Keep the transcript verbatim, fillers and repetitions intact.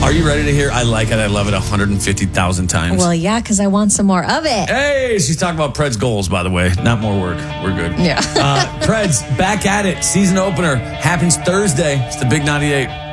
Are you ready to hear I like it, I love it one hundred fifty thousand times? Well, yeah, because I want some more of it. Hey, she's talking about Pred's goals, by the way. Not more work. We're good. Yeah. uh, Pred's back at it. Season opener happens Thursday. It's the Big ninety-eight.